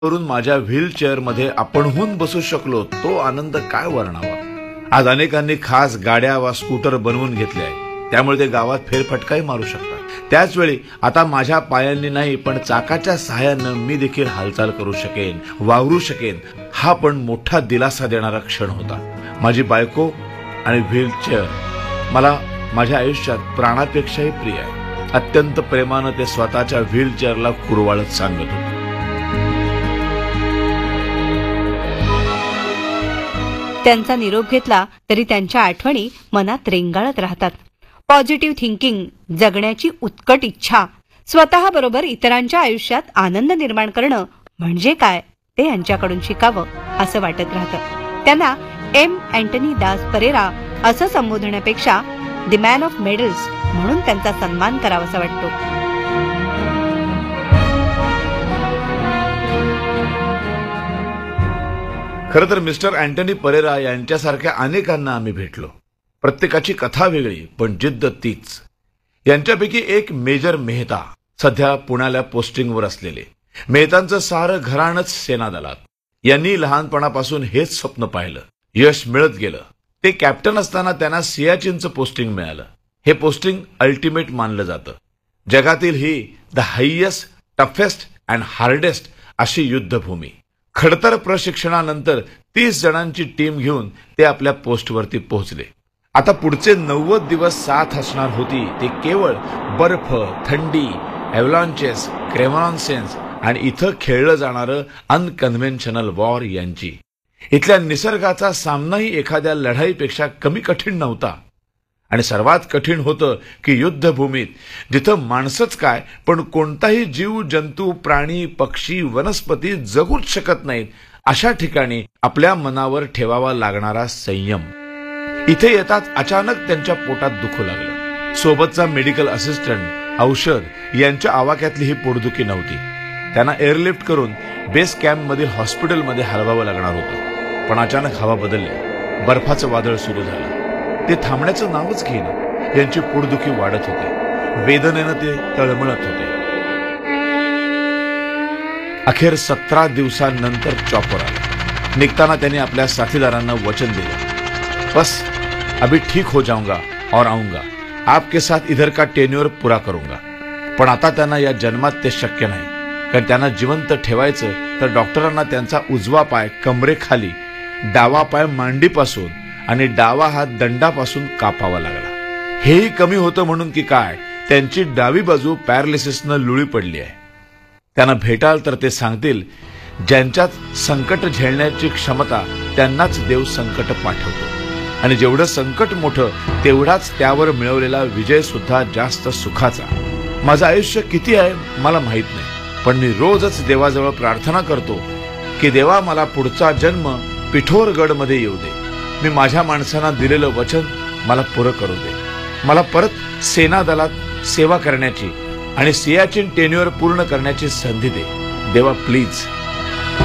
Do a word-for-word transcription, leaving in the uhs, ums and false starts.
वरून माझ्या व्हीलचेअर मध्ये आपणहून बसू शकलो तो आनंद काय वर्णावा। आज अनेकांनी खास गाड्या वा स्कूटर बनवून घेतले आहे, त्यामुळे ते गावात फेरफटकाही मारू शकतात। त्याच वेळी आता माझ्या पायांनी नाही पण चाकाच्या सहाय्याने मी देखील हालचाल करू शकेन, वावरू शकेन। हा पण मोठा दिलासा देणारा क्षण होता। माझी बायको आणि व्हीलचेअर मला माझ्या आयुष्यात प्राणापेक्षाही प्रिय आहे। अत्यंत प्रेमाने ते स्वतःच्या व्हीलचेअरला कुरवाळत सांगत होते। त्यांचा निरोप घेतला तरी त्यांच्या आठवणी मनात रेंगाळत राहतात। पॉझिटिव्ह थिंकिंग, जगण्याची उत्कट इच्छा, स्वतःबरोबर इतरांच्या आयुष्यात आनंद निर्माण करणं म्हणजे काय ते यांच्याकडून शिकावं असं वाटत राहतं। त्यांना एम अँटनी दास परेरा असं संबोधण्यापेक्षा द मॅन ऑफ मेडल्स म्हणून त्यांचा सन्मान करावासा वाटतो। खरं तर मिस्टर अँटनी परेरा यांच्यासारख्या अनेकांना आम्ही भेटलो। प्रत्येकाची कथा वेगळी पण जिद्द तीच। यांच्यापैकी एक मेजर मेहता सध्या पुण्याला पोस्टिंगवर असलेले। मेहतांचं सारं घराणंच सेनादलात। यांनी लहानपणापासून हेच स्वप्न पाहिलं, यश मिळत गेलं। ते कॅप्टन असताना त्यांना सियाचीनचं पोस्टिंग मिळालं। हे पोस्टिंग अल्टिमेट मानलं जातं। जगातील ही the highest, toughest and hardest अशी युद्धभूमी। खडतर प्रशिक्षणानंतर तीस जणांची टीम घेऊन ते आपल्या पोस्टवरती पोहोचले। आता पुढचे नव्वद दिवस साथ असणार होती ते केवळ बर्फ, थंडी, एव्हलांचेस, क्रेमॉन्सेन्स आणि इथं खेळलं जाणारं अनकन्व्हेन्शनल वॉर यांची। इथल्या निसर्गाचा सामनाही एखाद्या लढाईपेक्षा कमी कठीण नव्हता। आणि सर्वात कठीण होतं की युद्धभूमीत जिथं माणसंच काय पण कोणताही जीव, जंतू, प्राणी, पक्षी, वनस्पती जगूच शकत नाहीत अशा ठिकाणी आपल्या मनावर ठेवावा लागणारा संयम। इथे येताच अचानक त्यांच्या पोटात दुखू लागलं। सोबतचा मेडिकल असिस्टंट, औषध यांच्या आवाक्यातली ही पोटदुखी नव्हती। त्यांना एअरलिफ्ट करून बेस कॅम्प मधील हॉस्पिटलमध्ये हलवावं लागणार होतं। पण अचानक हवा बदलली, बर्फाचं वादळ सुरू झालं। ते थांबण्याचं नावच घेईना। यांची पोटदुखी वाढत होती, वेदनेनं ते तळमळत होते। अखेर सतरा दिवसांनंतर चॉपर आला। निघताना त्यांनी आपल्या साथीदारांना वचन दिलं, बस अभी ठीक हो जाऊंगा और आऊंगा, आपके साथ इधर का टेन्योर पूरा करूंगा। पण आता त्यांना या जन्मात ते शक्य नाही, कारण त्यांना जिवंत ठेवायचं तर डॉक्टरांना त्यांचा उजवा पाय कमरेखाली, डावा पाय मांडीपासून आणि डावा हात दंडापासून कापावा लागला। हेही कमी होतं म्हणून की काय, त्यांची डावी बाजू पॅरालिसिसनं लुळी पडली आहे। त्यांना भेटाल तर ते सांगतील, ज्यांच्यात संकट झेलण्याची क्षमता त्यांनाच देव संकट पाठवतो। आणि जेवढं संकट मोठं तेवढाच त्यावर मिळवलेला विजय सुद्धा जास्त सुखाचा। माझं आयुष्य किती आहे मला माहित नाही, पण मी रोजच देवाजवळ प्रार्थना करतो की देवा मला पुढचा जन्म पिठोरगडमध्ये येऊ दे। मी माझ्या माणसांना दिलेलं वचन मला पुरं करू दे। मला परत सेना दलात सेवा करण्याची आणि सियाचीन टेन्युअर पूर्ण करण्याची संधी दे देवा, प्लीज।